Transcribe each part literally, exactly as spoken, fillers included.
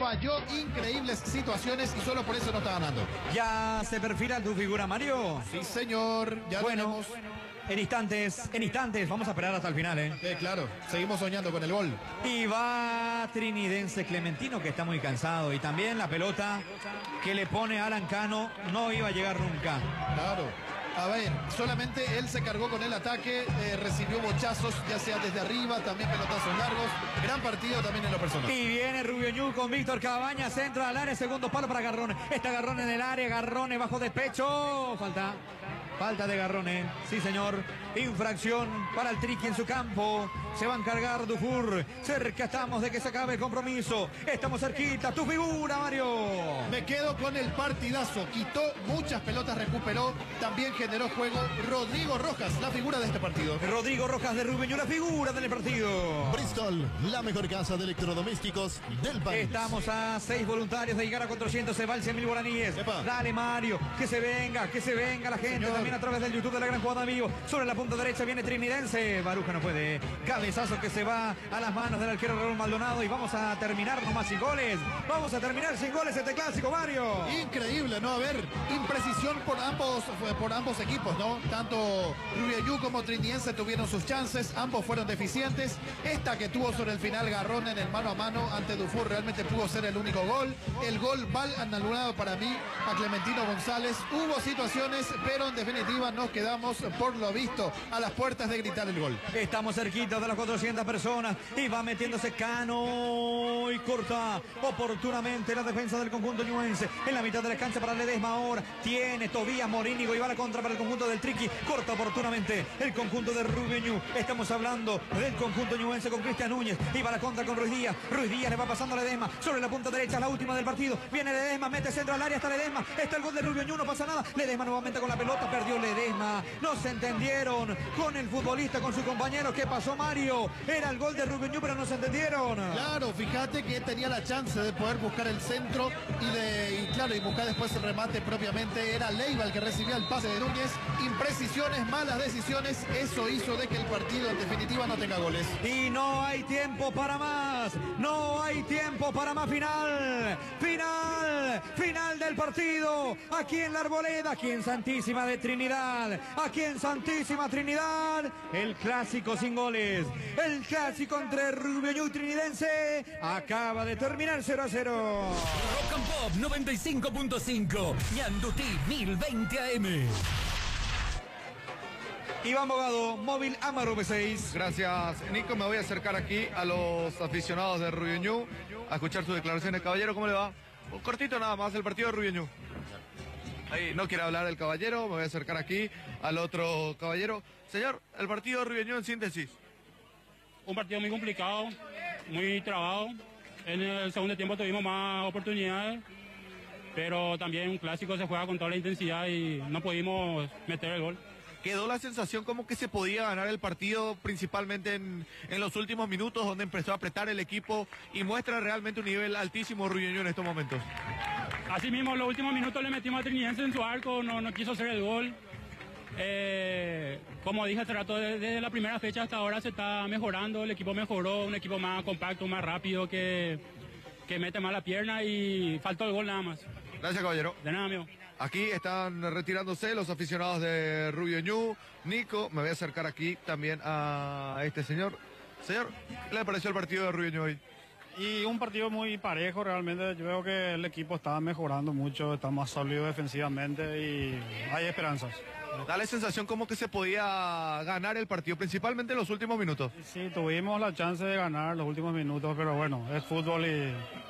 falló increíbles situaciones y solo por eso no está ganando. ¿Ya se perfila tu figura, Mario? Sí, señor. Ya bueno, tenemos... en instantes, en instantes, vamos a esperar hasta el final, ¿eh? Eh, claro, seguimos soñando con el gol. Y va Trinidense Clementino, que está muy cansado. Y también la pelota que le pone Alan Cano no iba a llegar nunca. Claro. A ver, solamente él se cargó con el ataque, eh, recibió bochazos, ya sea desde arriba, también pelotazos largos. Gran partido también en lo personal. Y viene Rubio Ñu con Víctor Cabañas, centro al área, segundo palo para Garrone. Está Garrone en el área, Garrone bajo de pecho. Falta, falta de Garrone. Sí, señor. Infracción para el Triqui en su campo. Se va a encargar Dufour. Cerca estamos de que se acabe el compromiso. Estamos cerquita. Tu figura, Mario. Me quedo con el partidazo. Quitó muchas pelotas, recuperó. También generó juego Rodrigo Rojas, la figura de este partido. Rodrigo Rojas de Rubio Ñu, la figura del partido. Bristol, la mejor casa de electrodomésticos del país. Estamos a seis voluntarios de llegar a cuatrocientos. Se va el cien mil guaraníes. Epa. Dale, Mario. Que se venga, que se venga la gente. Señor. También a través del YouTube de la Gran Jugada Vivo. Sobre la punta derecha viene Trinidense. Baruja no puede. Cabezazo que se va a las manos del arquero Raúl Maldonado. Y vamos a terminar nomás sin goles. Vamos a terminar sin goles este clásico, Mario. Increíble, ¿no? A ver, imprecisión por ambos, por ambos equipos, ¿no? Tanto Rubio Ñu como Trinidense tuvieron sus chances, ambos fueron deficientes. Esta que tuvo sobre el final Garrón en el mano a mano ante Dufour realmente pudo ser el único gol. El gol mal anulado para mí a Clementino González. Hubo situaciones, pero en definitiva nos quedamos, por lo visto, a las puertas de gritar el gol. Estamos cerquitos de las cuatrocientas personas y va metiéndose Cano y corta oportunamente la defensa del conjunto ñuense en la mitad de la cancha para Ledesma. Ahora tiene Tobías Morínigo y va a la contra para el conjunto del Triqui. Corta oportunamente el conjunto de Rubio Ñu. Estamos hablando del conjunto ñuense con Cristian Núñez y va a la contra con Ruiz Díaz. Ruiz Díaz le va pasando a Ledesma sobre la punta derecha, la última del partido. Viene Ledesma, mete centro al área hasta Ledesma. Está el gol de Rubio Ñu, no pasa nada. Ledesma nuevamente con la pelota, perdió Ledesma. No se entendieron con el futbolista, con su compañero. ¿Qué pasó, Mario? Era el gol de Rubio Ñu, pero no se entendieron. Claro, fíjate que tenía la chance de poder buscar el centro y de y claro y buscar después el remate propiamente. Era Leiva el que recibía el pase de Núñez. Imprecisiones, malas decisiones, eso hizo de que el partido en definitiva no tenga goles. Y no hay tiempo para más, no hay tiempo para más. Final, final, final del partido, aquí en la Arboleda, aquí en Santísima de Trinidad, aquí en Santísima Trinidad, el clásico sin goles, el clásico entre Rubio Ñu y Trinidense, acaba de terminar cero a cero. Rock and Pop noventa y cinco punto cinco, Ñandutí mil veinte A M. Iván Bogado, móvil Amaro B seis. Gracias, Nico. Me voy a acercar aquí a los aficionados de Rubio Ñu a escuchar sus declaraciones. Caballero, ¿cómo le va? Un cortito nada más, el partido de Rubio Ñu. Ahí no quiere hablar el caballero, me voy a acercar aquí al otro caballero. Señor, el partido de Rubio Ñu en síntesis. Un partido muy complicado, muy trabado. En el segundo tiempo tuvimos más oportunidades, pero también un clásico se juega con toda la intensidad y no pudimos meter el gol. Quedó la sensación como que se podía ganar el partido, principalmente en, en los últimos minutos, donde empezó a apretar el equipo y muestra realmente un nivel altísimo Rubio Ñu en estos momentos. Así mismo, en los últimos minutos le metimos a Trinidense en su arco, no, no quiso hacer el gol. Eh, como dije hace rato, desde la primera fecha hasta ahora se está mejorando, el equipo mejoró, un equipo más compacto, más rápido, que, que mete más la pierna y faltó el gol nada más. Gracias, caballero. De nada, amigo. Aquí están retirándose los aficionados de Rubio Ñu. Nico, me voy a acercar aquí también a este señor. Señor, ¿qué le pareció el partido de Rubio Ñu hoy? Y un partido muy parejo, realmente yo veo que el equipo está mejorando mucho, está más sólido defensivamente y hay esperanzas. Da la sensación como que se podía ganar el partido, principalmente en los últimos minutos. Sí, tuvimos la chance de ganar los últimos minutos, pero bueno, es fútbol y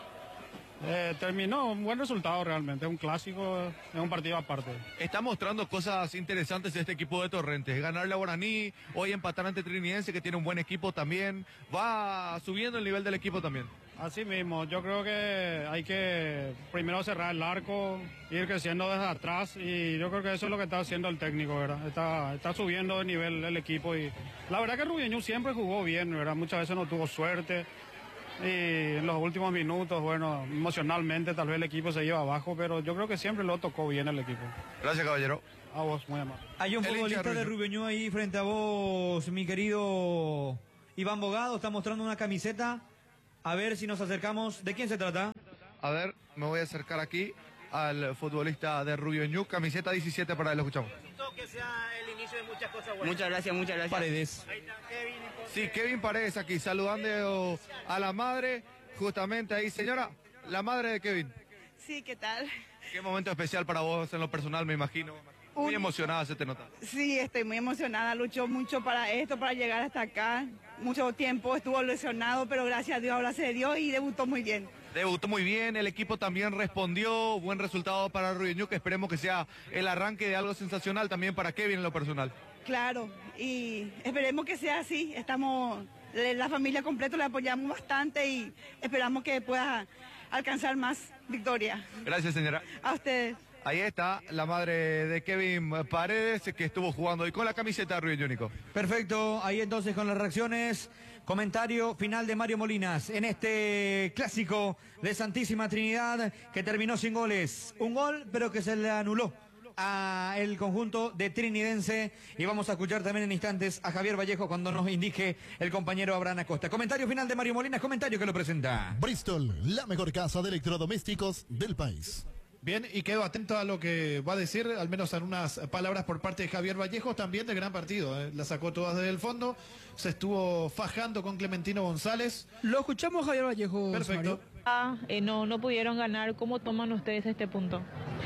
eh, terminó un buen resultado realmente, es un clásico, es un partido aparte. Está mostrando cosas interesantes este equipo de Torrentes, ganarle a Guaraní, hoy empatar ante Trinidense que tiene un buen equipo también, va subiendo el nivel del equipo también. Así mismo, yo creo que hay que primero cerrar el arco, ir creciendo desde atrás y yo creo que eso es lo que está haciendo el técnico, ¿verdad? Está, está subiendo de nivel el equipo y la verdad que Rubio Ñu siempre jugó bien, ¿verdad? Muchas veces no tuvo suerte y en los últimos minutos, bueno, emocionalmente tal vez el equipo se lleva abajo, pero yo creo que siempre lo tocó bien el equipo. Gracias, caballero. A vos, muy amable. Hay un El futbolista hincha de Rubio Ñu ahí frente a vos, mi querido Iván Bogado, está mostrando una camiseta. A ver si nos acercamos. ¿De quién se trata? A ver, me voy a acercar aquí al futbolista de Rubio Ñu, camiseta diecisiete para él, lo escuchamos. Que sea el inicio de muchas cosas buenas. Muchas gracias, muchas gracias. Paredes. Ahí está Kevin. Sí, Kevin Paredes aquí, saludando a la madre, justamente ahí. Señora, la madre de Kevin. Sí, ¿qué tal? Qué momento especial para vos en lo personal, me imagino. Muy Un... emocionada se te nota. Sí, estoy muy emocionada, luchó mucho para esto, para llegar hasta acá. Mucho tiempo estuvo lesionado, pero gracias a Dios ahora se dio y debutó muy bien. Debutó muy bien, el equipo también respondió, buen resultado para Rubio Ñu, que esperemos que sea el arranque de algo sensacional también para Kevin en lo personal. Claro, y esperemos que sea así, estamos, la familia completa le apoyamos bastante y esperamos que pueda alcanzar más victoria. Gracias, señora. A ustedes. Ahí está la madre de Kevin Paredes, que estuvo jugando hoy con la camiseta de Rubio Ñu, Nico. Perfecto, ahí entonces con las reacciones, comentario final de Mario Molinas en este clásico de Santísima Trinidad que terminó sin goles. Un gol, pero que se le anuló a el conjunto de Trinidense, y vamos a escuchar también en instantes a Javier Vallejo cuando nos indique el compañero Abraham Acosta. Comentario final de Mario Molinas, comentario que lo presenta Bristol, la mejor casa de electrodomésticos del país. Bien, y quedo atento a lo que va a decir, al menos en unas palabras por parte de Javier Vallejo, también de gran partido. ¿eh? La sacó todas desde el fondo, se estuvo fajando con Clementino González. Lo escuchamos, Javier Vallejo. Perfecto. Ah, eh, no, no pudieron ganar. ¿Cómo toman ustedes este punto?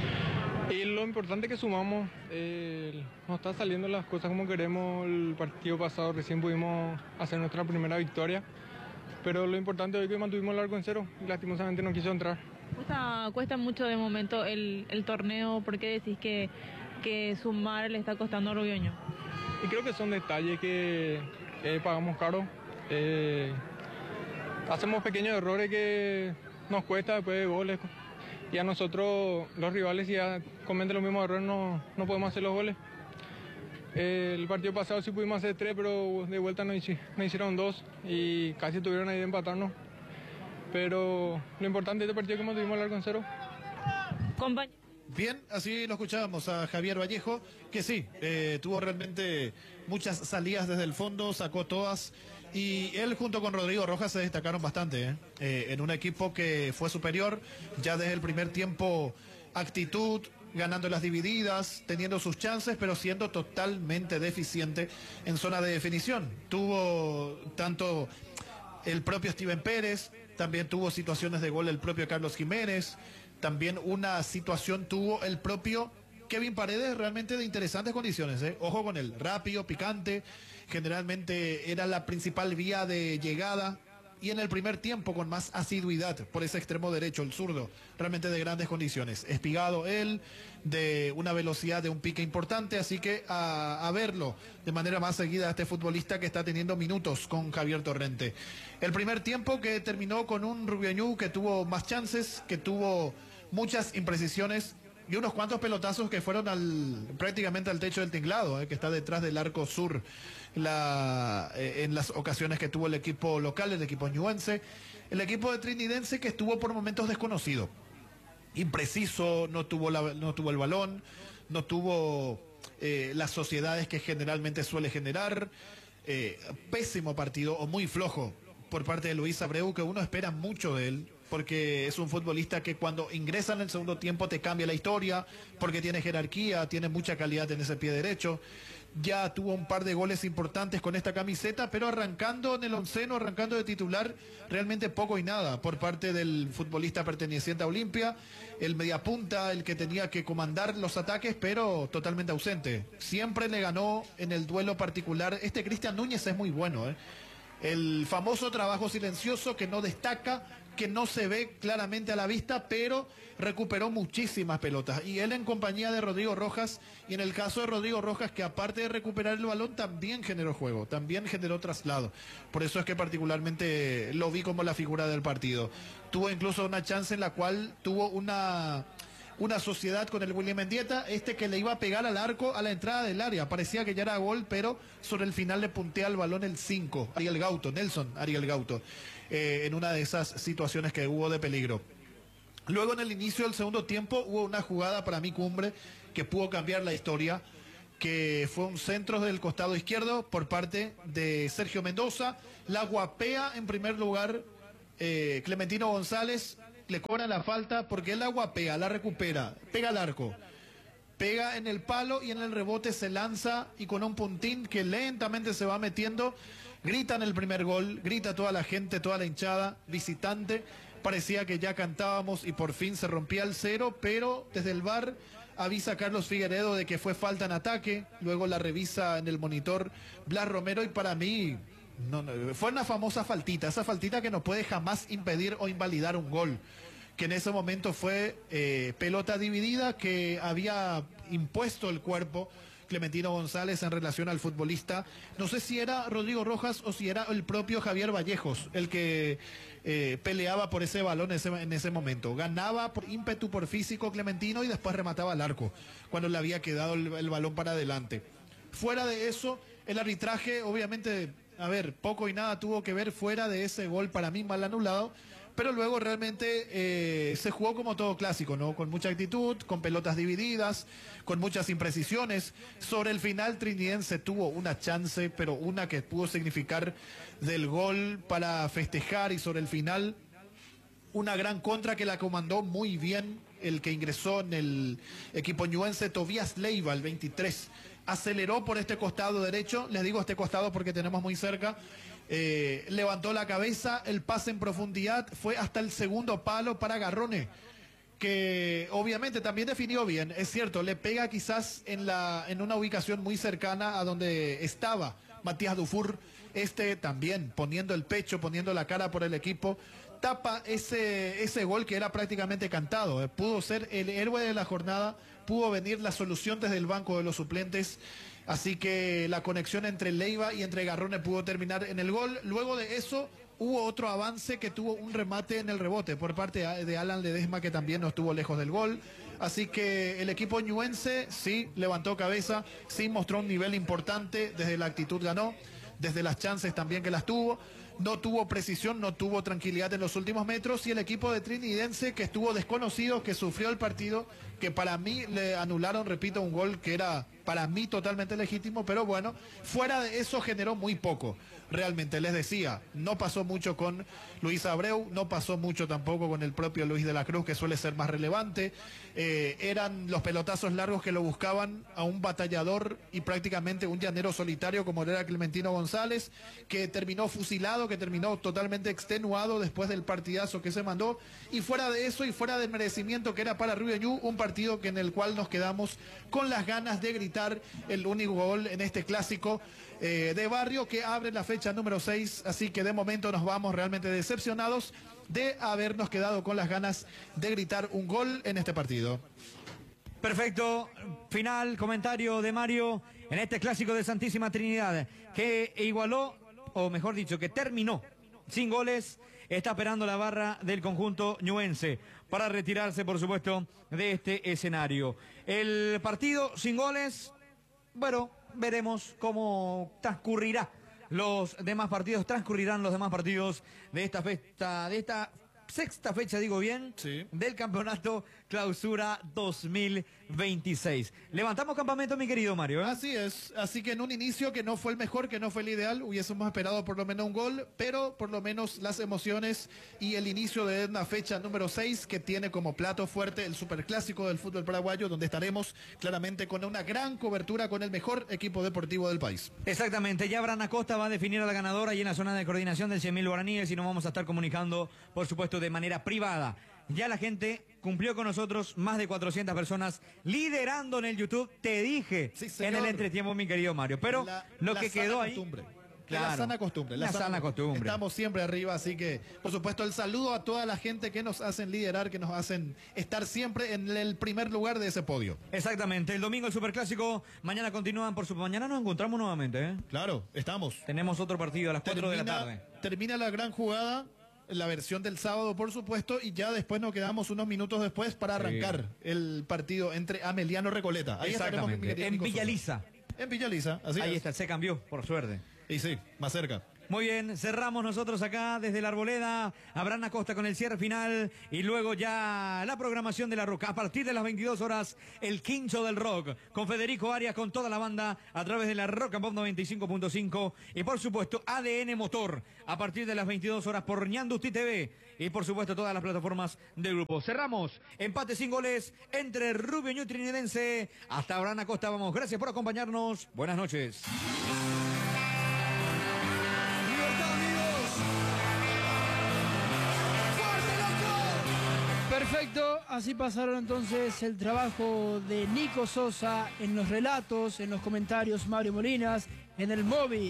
Y lo importante que sumamos, eh, no está saliendo las cosas como queremos. El partido pasado recién pudimos hacer nuestra primera victoria, pero lo importante hoy es que mantuvimos el arco en cero y lastimosamente no quiso entrar. Cuesta, cuesta mucho de momento el, el torneo. ¿Por qué decís que, que sumar le está costando a Rubio Ñu? Y creo que son detalles que, que pagamos caro. Eh, hacemos pequeños errores que nos cuesta después de goles. Y a nosotros, los rivales, si ya cometen los mismos errores, no, no podemos hacer los goles. Eh, el partido pasado sí pudimos hacer tres, pero de vuelta nos, nos hicieron dos y casi tuvieron ahí de empatarnos. Pero lo importante de este partido es que mantuvimos el arco en cero. Compañ Bien, así lo escuchábamos a Javier Vallejo, que sí, eh, tuvo realmente muchas salidas desde el fondo, sacó todas, y él junto con Rodrigo Rojas se destacaron bastante, ¿eh? Eh, en un equipo que fue superior, ya desde el primer tiempo, actitud, ganando las divididas, teniendo sus chances, pero siendo totalmente deficiente en zona de definición. Tuvo tanto el propio Steven Pérez, también tuvo situaciones de gol el propio Carlos Jiménez, también una situación tuvo el propio Kevin Paredes, realmente de interesantes condiciones, ¿eh? Ojo con él, rápido, picante, generalmente era la principal vía de llegada, y en el primer tiempo con más asiduidad por ese extremo derecho, el zurdo, realmente de grandes condiciones. Espigado él, de una velocidad, de un pique importante, así que a, a verlo de manera más seguida a este futbolista que está teniendo minutos con Javier Torrente. El primer tiempo que terminó con un Rubio Ñu que tuvo más chances, que tuvo muchas imprecisiones y unos cuantos pelotazos que fueron al prácticamente al techo del tinglado, eh, que está detrás del arco sur, la, eh, en las ocasiones que tuvo el equipo local, el equipo ñuense. El equipo de Trinidense que estuvo por momentos desconocido, impreciso, no tuvo, la, no tuvo el balón, no tuvo eh, las sociedades que generalmente suele generar. Eh, pésimo partido o muy flojo por parte de Luis Abreu, que uno espera mucho de él, porque es un futbolista que cuando ingresa en el segundo tiempo te cambia la historia, porque tiene jerarquía, tiene mucha calidad en ese pie derecho. Ya tuvo un par de goles importantes con esta camiseta, pero arrancando en el onceno, arrancando de titular, realmente poco y nada por parte del futbolista perteneciente a Olimpia, el mediapunta, el que tenía que comandar los ataques, pero totalmente ausente. Siempre le ganó en el duelo particular. Este Cristian Núñez es muy bueno, ¿eh? El famoso trabajo silencioso que no destaca, que no se ve claramente a la vista, pero recuperó muchísimas pelotas. Y él en compañía de Rodrigo Rojas, y en el caso de Rodrigo Rojas, que aparte de recuperar el balón, también generó juego, también generó traslado. Por eso es que particularmente lo vi como la figura del partido. Tuvo incluso una chance en la cual tuvo una... una sociedad con el William Mendieta, este que le iba a pegar al arco a la entrada del área. Parecía que ya era gol, pero sobre el final le puntea el balón el cinco, Ariel Gauto, Nelson Ariel Gauto, eh, en una de esas situaciones que hubo de peligro. Luego en el inicio del segundo tiempo hubo una jugada para mí cumbre que pudo cambiar la historia, que fue un centro del costado izquierdo por parte de Sergio Mendoza. La guapea en primer lugar eh, Clementino González, le cobran la falta porque el agua pega, la recupera, pega al arco. Pega en el palo y en el rebote se lanza y con un puntín que lentamente se va metiendo, gritan el primer gol, grita toda la gente, toda la hinchada visitante. Parecía que ya cantábamos y por fin se rompía el cero, pero desde el V A R avisa Carlos Figueredo de que fue falta en ataque, luego la revisa en el monitor Blas Romero y para mí no, no, fue una famosa faltita, esa faltita que no puede jamás impedir o invalidar un gol, que en ese momento fue eh, pelota dividida que había impuesto el cuerpo Clementino González en relación al futbolista. No sé si era Rodrigo Rojas o si era el propio Javier Vallejos el que eh, peleaba por ese balón en ese, en ese momento. Ganaba por ímpetu, por físico Clementino y después remataba al arco cuando le había quedado el, el balón para adelante. Fuera de eso, el arbitraje obviamente, a ver, poco y nada tuvo que ver fuera de ese gol para mí mal anulado. Pero luego realmente eh, se jugó como todo clásico, ¿no? Con mucha actitud, con pelotas divididas, con muchas imprecisiones. Sobre el final, Trinidense tuvo una chance, pero una que pudo significar del gol para festejar. Y sobre el final, una gran contra que la comandó muy bien el que ingresó en el equipo ñuense, Tobías Leiva, el veintitrés. Aceleró por este costado derecho, les digo este costado porque tenemos muy cerca. Eh, levantó la cabeza, el pase en profundidad fue hasta el segundo palo para Garrone, que obviamente también definió bien, es cierto, le pega quizás en, la, en una ubicación muy cercana a donde estaba Matías Dufour, este también poniendo el pecho, poniendo la cara por el equipo, tapa ese, ese gol que era prácticamente cantado, eh. Pudo ser el héroe de la jornada, pudo venir la solución desde el banco de los suplentes. Así que la conexión entre Leiva y entre Garrone pudo terminar en el gol. Luego de eso hubo otro avance que tuvo un remate en el rebote por parte de Alan Ledesma, que también no estuvo lejos del gol. Así que el equipo ñuense sí levantó cabeza, sí mostró un nivel importante, desde la actitud ganó, desde las chances también que las tuvo. No tuvo precisión, no tuvo tranquilidad en los últimos metros y el equipo de Trinidense que estuvo desconocido, que sufrió el partido, que para mí le anularon, repito, un gol que era para mí totalmente legítimo, pero bueno, fuera de eso generó muy poco. Realmente, les decía, no pasó mucho con Luis Abreu, no pasó mucho tampoco con el propio Luis de la Cruz, que suele ser más relevante. Eh, eran los pelotazos largos que lo buscaban a un batallador y prácticamente un llanero solitario como era Clementino González, que terminó fusilado, que terminó totalmente extenuado después del partidazo que se mandó. Y fuera de eso y fuera del merecimiento que era para Rubio Ñu, un partido que en el cual nos quedamos con las ganas de gritar el único gol en este clásico eh, de barrio que abre la fecha número seis, así que de momento nos vamos realmente decepcionados de habernos quedado con las ganas de gritar un gol en este partido. Perfecto, final, comentario de Mario en este clásico de Santísima Trinidad, que igualó, o mejor dicho, que terminó sin goles. Está esperando la barra del conjunto ñuense para retirarse, por supuesto, de este escenario. El partido sin goles, bueno, veremos cómo transcurrirá. Los demás partidos, transcurrirán los demás partidos de esta fecha, de esta sexta fecha, digo bien, sí, del campeonato Clausura dos mil veintiséis. Levantamos campamento, mi querido Mario, ¿eh? Así es, así que en un inicio que no fue el mejor, que no fue el ideal, hubiésemos esperado por lo menos un gol, pero por lo menos las emociones y el inicio de una fecha número seis que tiene como plato fuerte el superclásico del fútbol paraguayo, donde estaremos claramente con una gran cobertura con el mejor equipo deportivo del país. Exactamente, ya Abraham Acosta va a definir a la ganadora y en la zona de coordinación del cien mil guaraníes y nos vamos a estar comunicando, por supuesto, de manera privada. Ya la gente cumplió con nosotros, más de cuatrocientas personas liderando en el YouTube, te dije, sí, en el entretiempo, mi querido Mario, pero la, lo la que quedó ahí... Claro, la sana costumbre. La, la sana, sana costumbre. Estamos siempre arriba, así que, por supuesto, el saludo a toda la gente que nos hacen liderar, que nos hacen estar siempre en el primer lugar de ese podio. Exactamente. El domingo el Superclásico. Mañana continúan, por su mañana nos encontramos nuevamente, ¿eh? Claro, estamos. Tenemos otro partido a las cuatro de la tarde. Termina la gran jugada, la versión del sábado, por supuesto, y ya después nos quedamos unos minutos después para arrancar sí. el partido entre Ameliano Recoleta. Ahí Exactamente. En Villaliza. En Villaliza, así Ahí es. está, se cambió, por suerte. Y sí, más cerca. Muy bien, cerramos nosotros acá desde la Arboleda. Abraham Acosta con el cierre final y luego ya la programación de La Roca. A partir de las veintidós horas, el Quincho del Rock con Federico Arias, con toda la banda a través de la Rock and Pop noventa y cinco punto cinco y por supuesto A D N Motor a partir de las veintidós horas por Ñanduti T V y por supuesto todas las plataformas del grupo. Cerramos, empate sin goles entre Rubio Ñu Trinidense. Hasta Abraham Acosta vamos. Gracias por acompañarnos. Buenas noches. Perfecto, así pasaron entonces el trabajo de Nico Sosa en los relatos, en los comentarios Mario Molinas, en el móvil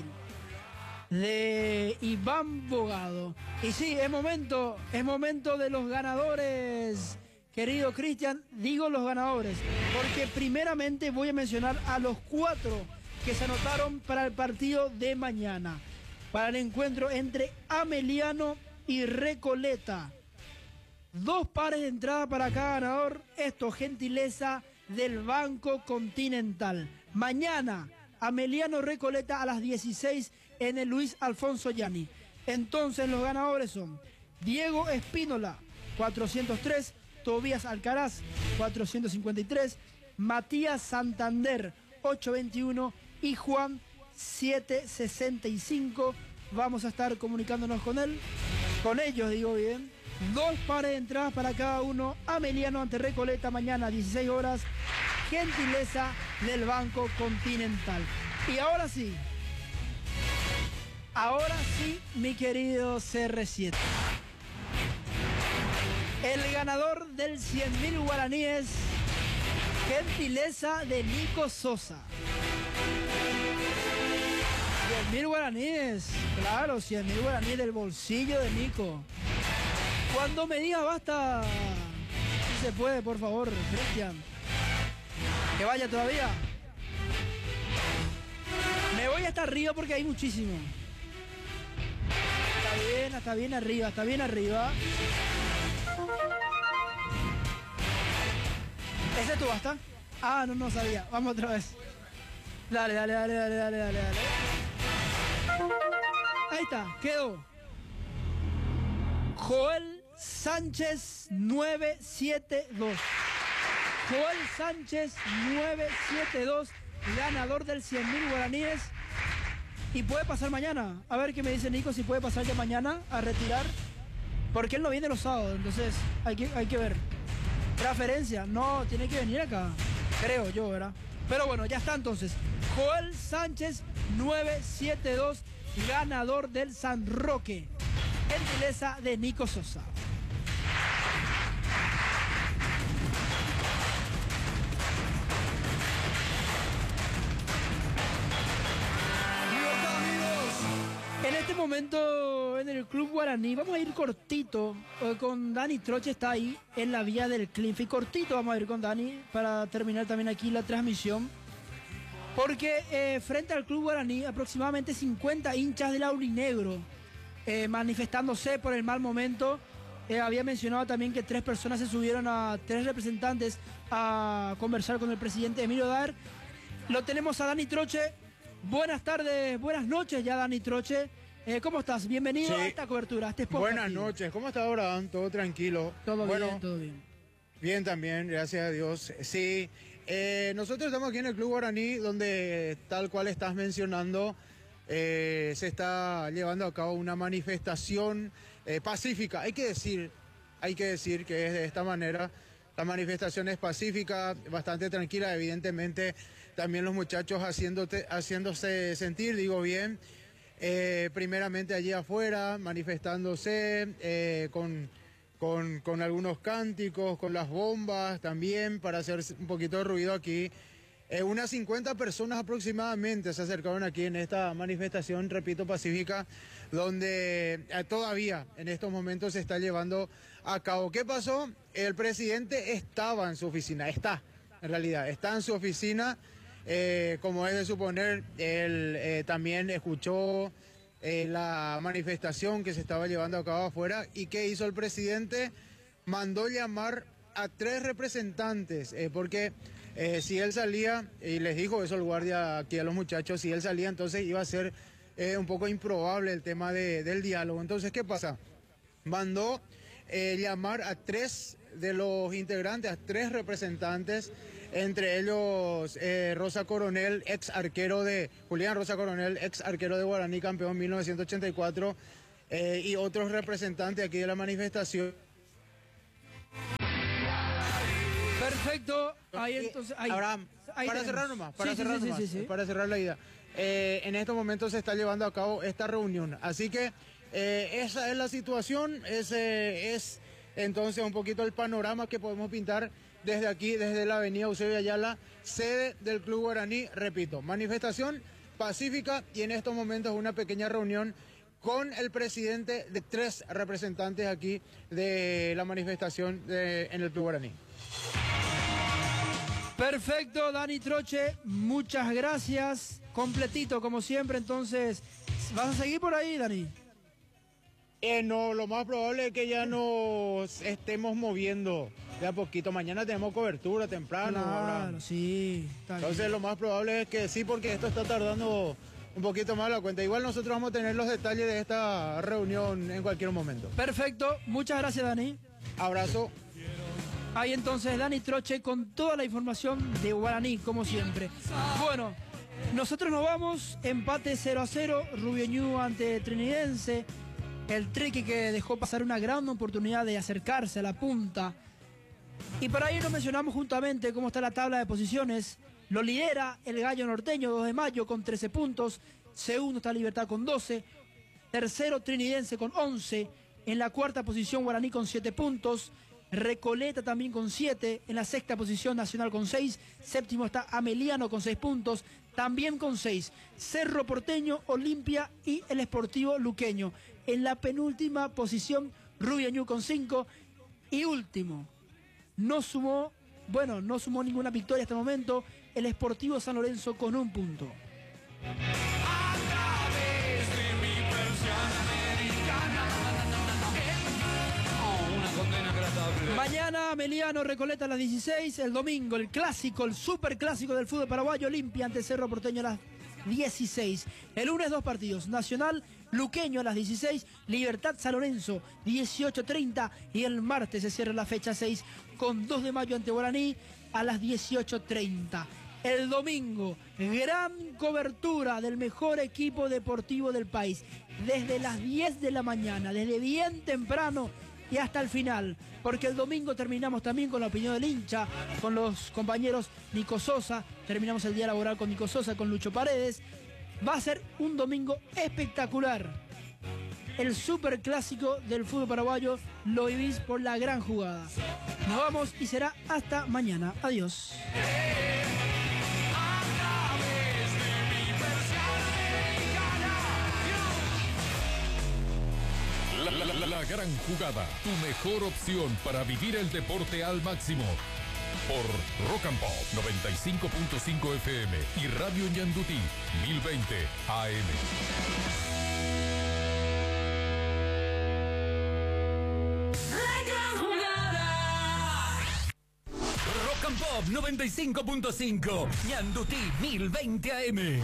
de Iván Bogado. Y sí, es momento, es momento de los ganadores, querido Cristian, digo los ganadores, porque primeramente voy a mencionar a los cuatro que se anotaron para el partido de mañana, para el encuentro entre Ameliano y Recoleta. Dos pares de entrada para cada ganador, esto gentileza del Banco Continental. Mañana, Ameliano Recoleta a las dieciséis en el Luis Alfonso Yanni. Entonces los ganadores son Diego Espínola, cuatrocientos tres, Tobías Alcaraz, cuatrocientos cincuenta y tres, Matías Santander, ochocientos veintiuno y Juan, setecientos sesenta y cinco. Vamos a estar comunicándonos con él, con ellos digo bien. Dos pares de entradas para cada uno. Ameliano ante Recoleta mañana, dieciséis horas. Gentileza del Banco Continental. Y ahora sí. Ahora sí, mi querido C R siete. El ganador del cien mil guaraníes. Gentileza de Nico Sosa. cien mil guaraníes. Claro, cien mil guaraníes del bolsillo de Nico. Cuando me diga basta, si se puede, por favor, Cristian. Que vaya todavía. Me voy hasta arriba porque hay muchísimo. Está bien, está bien arriba, está bien arriba. ¿Ese es tu basta? Ah, no, no sabía. Vamos otra vez. Dale, dale, dale, dale, dale, dale, dale. Ahí está, quedó. Joel Sánchez nueve siete dos. Joel Sánchez nueve siete dos, ganador del cien mil guaraníes. Y puede pasar mañana. A ver qué me dice Nico, si puede pasar ya mañana a retirar. Porque él no viene los sábados, entonces hay que, hay que ver. Transferencia, no, tiene que venir acá. Creo yo, ¿verdad? Pero bueno, ya está entonces. Joel Sánchez nueve siete dos, ganador del San Roque. Gentileza de Nico Sosa. En este momento en el Club Guaraní vamos a ir cortito, eh, con Dani Troche está ahí en la vía del Clinfi, cortito vamos a ir con Dani para terminar también aquí la transmisión. Porque eh, frente al Club Guaraní aproximadamente cincuenta hinchas del aurinegro eh, manifestándose por el mal momento. Eh, había mencionado también que tres personas se subieron a tres representantes a conversar con el presidente Emilio Daer. Lo tenemos a Dani Troche. Buenas tardes, buenas noches ya Dani Troche. Eh, ¿Cómo estás? Bienvenido sí. a esta cobertura, a este spot. Buenas partido. noches, ¿cómo está ahora? Todo tranquilo. Todo bueno, bien, todo bien. Bien también, gracias a Dios. Sí, eh, nosotros estamos aquí en el Club Guaraní, donde tal cual estás mencionando, eh, se está llevando a cabo una manifestación eh, pacífica. Hay que decir, hay que decir que es de esta manera. La manifestación es pacífica, bastante tranquila, evidentemente también los muchachos haciéndote, haciéndose sentir, digo bien, eh, primeramente allí afuera, manifestándose eh, con, con, con algunos cánticos, con las bombas también, para hacer un poquito de ruido aquí. Eh, unas cincuenta personas aproximadamente se acercaron aquí en esta manifestación, repito, pacífica, donde eh, todavía en estos momentos se está llevando a cabo. ¿Qué pasó? El presidente estaba en su oficina, está en realidad, está en su oficina, eh, como es de suponer, él eh, también escuchó eh, la manifestación que se estaba llevando a cabo afuera. ¿Y qué hizo el presidente? Mandó llamar a tres representantes, eh, porque eh, si él salía, y les dijo eso el guardia aquí a los muchachos, si él salía entonces iba a ser eh, un poco improbable el tema de, del diálogo. Entonces, ¿qué pasa? Mandó eh, llamar a tres de los integrantes, a tres representantes, entre ellos eh, Rosa Coronel, ex arquero de, Julián Rosa Coronel, ex arquero de Guaraní, campeón mil novecientos ochenta y cuatro, eh, y otros representantes aquí de la manifestación. Perfecto, ahí entonces... Ahí, Abraham, ahí para tenemos. cerrar nomás, para Sí, sí, cerrar sí, nomás, sí, sí, sí. para cerrar la idea. Eh, en estos momentos se está llevando a cabo esta reunión, así que eh, esa es la situación, ese es entonces un poquito el panorama que podemos pintar desde aquí, desde la avenida Eusebio Ayala, sede del Club Guaraní. Repito, manifestación pacífica y en estos momentos una pequeña reunión con el presidente de tres representantes aquí de la manifestación de, en el Club Guaraní. Perfecto, Dani Troche, muchas gracias. Completito, como siempre, entonces, ¿vas a seguir por ahí, Dani? Eh, no, lo más probable es que ya nos estemos moviendo de a poquito. Mañana tenemos cobertura temprano. Claro, Abraham. sí. Está Entonces bien. lo más probable es que sí, porque esto está tardando un poquito más la cuenta. Igual nosotros vamos a tener los detalles de esta reunión en cualquier momento. Perfecto, muchas gracias, Dani. Abrazo. Ahí entonces Dani Troche con toda la información de Guaraní, como siempre. Bueno, nosotros nos vamos, empate cero a cero, Rubio Ñu ante Trinidense. El Triqui que dejó pasar una gran oportunidad de acercarse a la punta. Y para ello nos mencionamos juntamente cómo está la tabla de posiciones. Lo lidera el Gallo Norteño, dos de mayo, con trece puntos. Segundo está Libertad con doce. Tercero Trinidense con once. En la cuarta posición Guaraní con siete puntos. Recoleta también con siete. En la sexta posición Nacional con seis. Séptimo está Ameliano con seis puntos. También con seis. Cerro Porteño, Olimpia y el Sportivo Luqueño. En la penúltima posición Rubio Ñu con cinco. Y último, no sumó, bueno, no sumó ninguna victoria hasta el momento, el Sportivo San Lorenzo con un punto. Mañana Ameliano Recoleta a las dieciséis, el domingo el clásico, el super clásico del fútbol paraguayo, Olimpia ante Cerro Porteño a las dieciséis. El lunes dos partidos, Nacional Luqueño a las dieciséis, Libertad San Lorenzo dieciocho treinta y el martes se cierra la fecha seis con dos de mayo ante Guaraní a las dieciocho treinta. El domingo, gran cobertura del mejor equipo deportivo del país, desde las diez de la mañana, desde bien temprano y hasta el final, porque el domingo terminamos también con la opinión del hincha, con los compañeros Nico Sosa, terminamos el día laboral con Nico Sosa, con Lucho Paredes. Va a ser un domingo espectacular. El superclásico del fútbol paraguayo lo vivís por la gran jugada. Nos vamos y será hasta mañana. Adiós. La, la, la, la gran jugada, tu mejor opción para vivir el deporte al máximo. Por Rock and Pop noventa y cinco punto cinco F M y Radio Ñandutí mil veinte A M. Rock and Pop noventa y cinco punto cinco, Ñandutí mil veinte A M.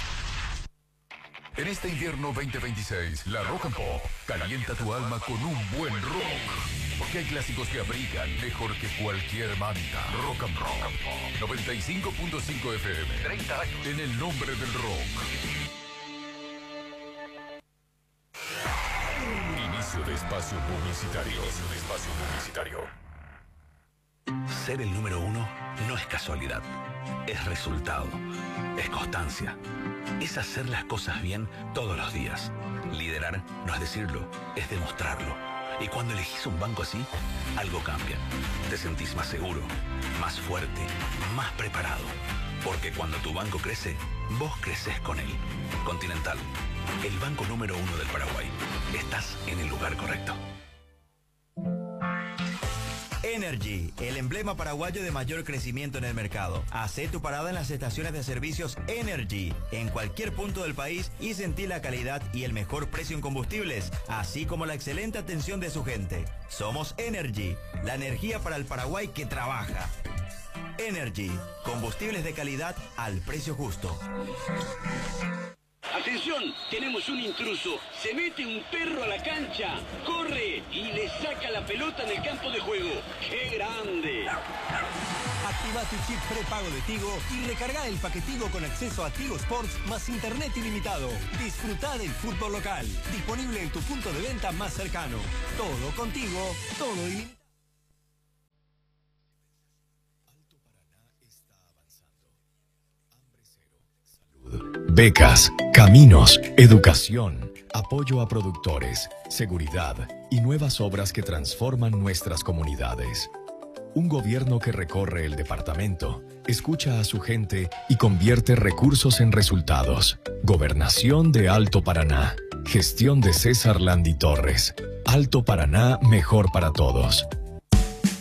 En este invierno veinte veintiséis, la Rock and Pop calienta tu alma con un buen rock. Porque hay clásicos que abrigan mejor que cualquier manta. Rock and Pop noventa y cinco punto cinco F M. treinta años en el nombre del rock. Inicio de espacio publicitario. Inicio de espacio publicitario. Ser el número uno no es casualidad, es resultado, es constancia, es hacer las cosas bien todos los días. Liderar no es decirlo, es demostrarlo. Y cuando elegís un banco así, algo cambia. Te sentís más seguro, más fuerte, más preparado. Porque cuando tu banco crece, vos creces con él. Continental, el banco número uno del Paraguay. Estás en el lugar correcto. Energy, el emblema paraguayo de mayor crecimiento en el mercado. Hacé tu parada en las estaciones de servicios Energy, en cualquier punto del país y sentí la calidad y el mejor precio en combustibles, así como la excelente atención de su gente. Somos Energy, la energía para el Paraguay que trabaja. Energy, combustibles de calidad al precio justo. Atención, tenemos un intruso. Se mete un perro a la cancha, corre y le saca la pelota en el campo de juego. ¡Qué grande! Activa tu chip prepago de Tigo y recarga el paquetigo con acceso a Tigo Sports más internet ilimitado. Disfruta del fútbol local. Disponible en tu punto de venta más cercano. Todo contigo, todo ilimitado. Becas, caminos, educación, apoyo a productores, seguridad y nuevas obras que transforman nuestras comunidades. Un gobierno que recorre el departamento, escucha a su gente y convierte recursos en resultados. Gobernación de Alto Paraná. Gestión de César Landi Torres. Alto Paraná, mejor para todos.